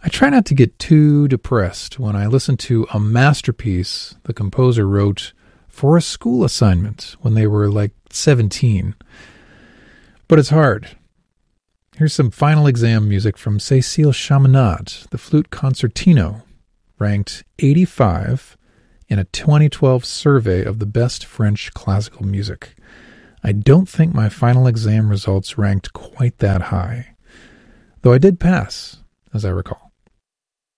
I try not to get too depressed when I listen to a masterpiece the composer wrote for a school assignment when they were like 17. But it's hard. Here's some final exam music from Cécile Chaminade, the flute concertino, ranked 85 in a 2012 survey of the best French classical music. I don't think my final exam results ranked quite that high, though I did pass, as I recall.